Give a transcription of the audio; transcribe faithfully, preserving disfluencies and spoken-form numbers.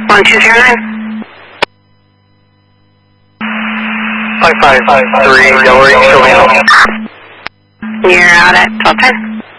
one two zero nine. five five three, Delray, Romeo. You're out at twelve ten.